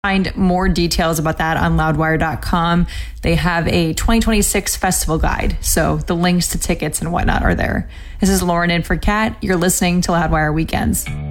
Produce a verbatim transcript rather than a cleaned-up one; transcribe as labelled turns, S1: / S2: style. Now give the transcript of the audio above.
S1: Find more details about that on loudwire dot com. They have a twenty twenty-six festival guide, so the links to tickets and whatnot are there. This is Lauren in for Kat. You're listening to Loudwire Weekends.